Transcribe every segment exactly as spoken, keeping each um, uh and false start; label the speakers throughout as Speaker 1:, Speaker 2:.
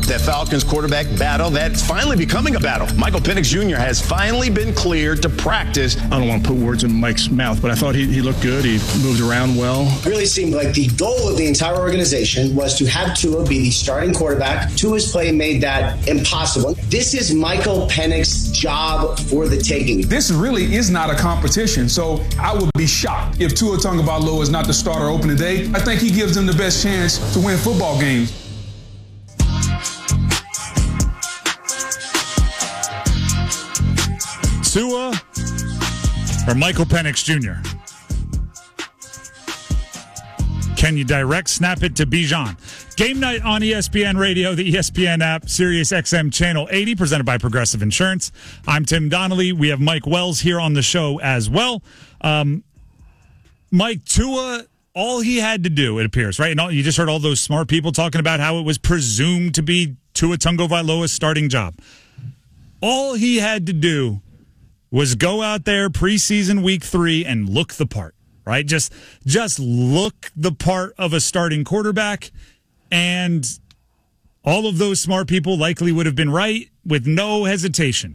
Speaker 1: that Falcons quarterback battle that's finally becoming a battle. Michael Penix Junior has finally been cleared to practice.
Speaker 2: I don't want to put words in Mike's mouth, but I thought he, he looked good. He moved around well.
Speaker 3: It really seemed like the goal of the entire organization was to have Tua be the starting quarterback. Tua's play made that impossible. This is Michael Penix's job for the taking.
Speaker 4: This really is not a competition, so I would be shocked if Tua Tagovailoa is not the starter opening day. I think he gives them the best chance to win football games.
Speaker 5: Tua or Michael Penix Junior? Can you direct snap it to Bijan? Game night on E S P N Radio, the E S P N app, Sirius X M Channel eighty, presented by Progressive Insurance. I'm Tim Donnelly. We have Mike Wells here on the show as well. Um, Mike, Tua, all he had to do, it appears, right? And all, you just heard all those smart people talking about how it was presumed to be Tua Tagovailoa's starting job. All he had to do was go out there preseason week three and look the part, right? Just, just look the part of a starting quarterback, and all of those smart people likely would have been right with no hesitation.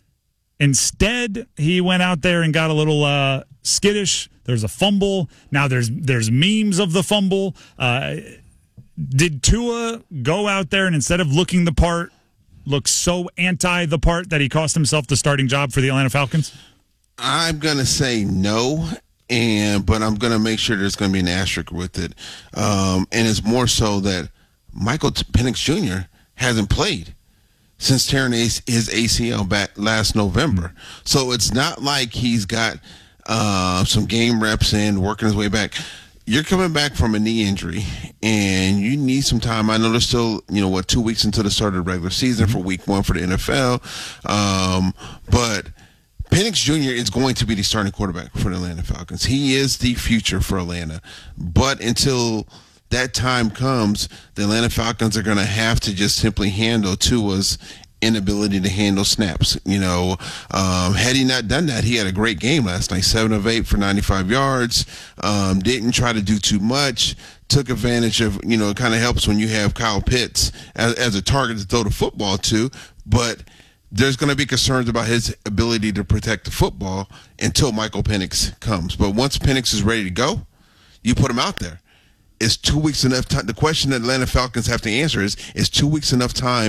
Speaker 5: Instead, he went out there and got a little uh, skittish. There's a fumble. Now there's there's memes of the fumble. Uh, did Tua go out there and instead of looking the part, look so anti the part that he cost himself the starting job for the Atlanta Falcons?
Speaker 6: I'm going to say no, and but I'm going to make sure there's going to be an asterisk with it. Um, and it's more so that Michael Penix Junior hasn't played since tearing his A C L back last November. So it's not like he's got uh, some game reps in, working his way back. You're coming back from a knee injury, and you need some time. I know there's still, you know, what, two weeks into the start of the regular season for week one for the N F L. Um, but Penix Junior is going to be the starting quarterback for the Atlanta Falcons. He is the future for Atlanta. But until that time comes, the Atlanta Falcons are going to have to just simply handle Tua's inability to handle snaps. You know, um, had he not done that, he had a great game last night, seven of eight for ninety-five yards. Um, didn't try to do too much. Took advantage of, you know, it kind of helps when you have Kyle Pitts as, as a target to throw the football to, but there's going to be concerns about his ability to protect the football until Michael Penix comes. But once Penix is ready to go, you put him out there. Is two weeks enough time? The question that Atlanta Falcons have to answer is, is two weeks enough time